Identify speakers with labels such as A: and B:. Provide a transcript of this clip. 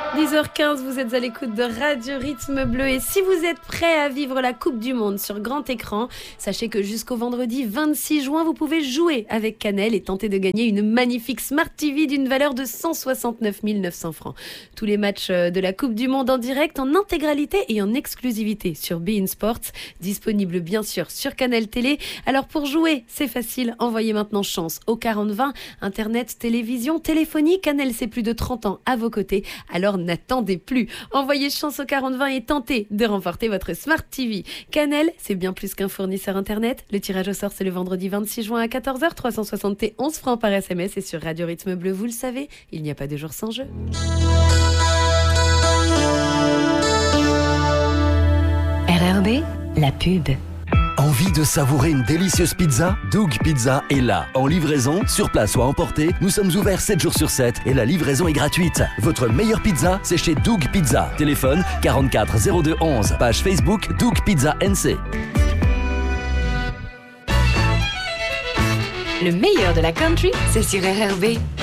A: 10h15, vous êtes à l'écoute de Radio Rythme Bleu et si vous êtes prêts à vivre la Coupe du Monde sur grand écran, sachez que jusqu'au vendredi 26 juin, vous pouvez jouer avec Canal et tenter de gagner une magnifique Smart TV d'une valeur de 169 900 francs. Tous les matchs de la Coupe du Monde en direct, en intégralité et en exclusivité sur beIN Sports, disponible bien sûr sur Canal Télé. Alors pour jouer, c'est facile, envoyez maintenant chance au 40-20, Internet, télévision, téléphonie, Canal c'est plus de 30 ans à vos côtés, alors n'attendez plus. Envoyez chance au 40-20 et tentez de remporter votre Smart TV. Canal, c'est bien plus qu'un fournisseur Internet. Le tirage au sort, c'est le vendredi 26 juin à 14h, 371 francs par SMS et sur Radio Rythme Bleu, vous le savez, il n'y a pas de jour sans jeu.
B: RRB, la pub.
C: Envie de savourer une délicieuse pizza? Doug Pizza est là. En livraison, sur place ou à emporter, nous sommes ouverts 7 jours sur 7 et la livraison est gratuite. Votre meilleure pizza, c'est chez Doug Pizza. Téléphone 44 02 11. Page Facebook Doug Pizza NC.
B: Le meilleur de la country, c'est sur RRB.